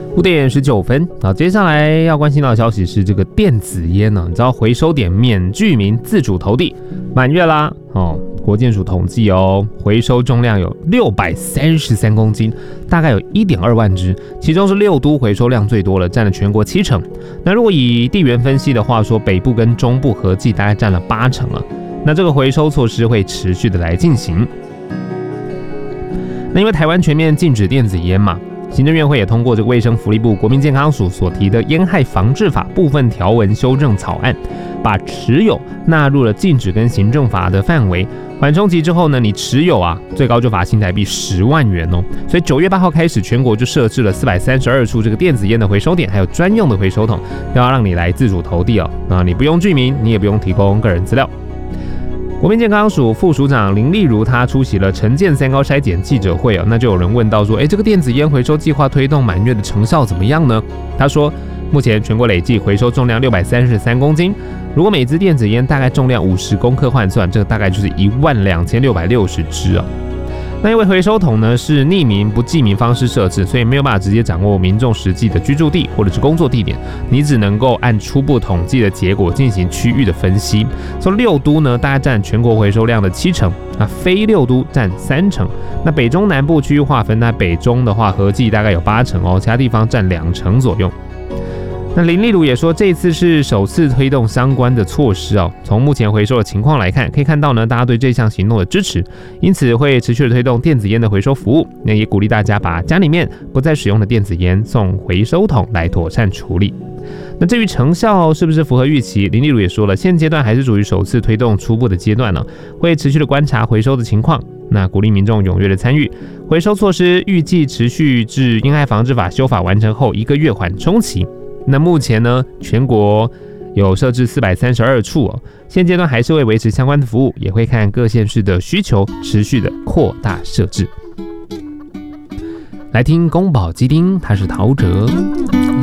5点19分。好，接下来要关心到的消息是这个电子烟呢，你知道回收点免居民自主投递，满月啦。国健署统计回收重量有633公斤，大概有1.2万支，其中是6都回收量最多了，占了全国70%。那如果以地缘分析的话，说北部跟中部合计大概占了80%了。那这个回收措施会持续的来进行。那因为台湾全面禁止电子烟嘛，行政院会也通过这个卫生福利部国民健康署所提的烟害防治法部分条文修正草案，把持有纳入了禁止跟行政罚的范围。缓冲期之后呢，你持有最高就罚新台币10万元哦。所以9月8号开始，全国就设置了432处这个电子烟的回收点，还有专用的回收桶，要让你来自主投递哦。那你不用具名，你也不用提供个人资料。国民健康署副署长林丽如，她出席了陈建3高筛检记者会那就有人问到说，这个电子烟回收计划推动满月的成效怎么样呢？他说，目前全国累计回收重量633公斤，如果每支电子烟大概重量50公克换算，这个大概就是12660支那因为回收桶呢是匿名不记名方式设置，所以没有办法直接掌握民众实际的居住地或者是工作地点，你只能够按初步统计的结果进行区域的分析。说6都呢大概占全国回收量的70%，非6都占30%。那北中南部区域划分，那北中的话合计大概有80%其他地方占2%左右。那林丽如也说，这一次是首次推动相关的措施从目前回收的情况来看，可以看到呢，大家对这项行动的支持，因此会持续的推动电子烟的回收服务。那也鼓励大家把家里面不再使用的电子烟送回收桶来妥善处理。那至于成效是不是符合预期，林丽如也说了，现阶段还是属于首次推动初步的阶段会持续的观察回收的情况。那鼓励民众踊跃的参与回收措施，预计持续至烟害防治法修法完成后1个月缓冲期。那目前呢，全国有设置432处现阶段还是会维持相关的服务，也会看各县市的需求，持续的扩大设置。来听宫保鸡丁，他是陶喆。